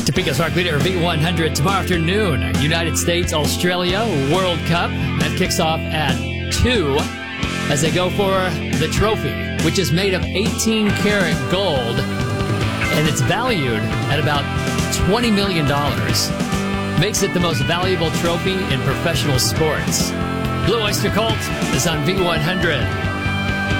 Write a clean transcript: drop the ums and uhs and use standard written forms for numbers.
Topeka's Rock Leader V100 tomorrow afternoon. United States, Australia World Cup. That kicks off at 2 as they go for the trophy, which is made of 18-karat gold, and it's valued at about $20 million. Makes it the most valuable trophy in professional sports. Blue Oyster Cult is on V100.